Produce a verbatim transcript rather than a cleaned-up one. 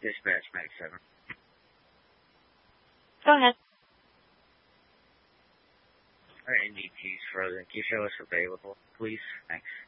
Dispatch Max seven. Go ahead. Are N D Ts for the Q show is available, please? Thanks.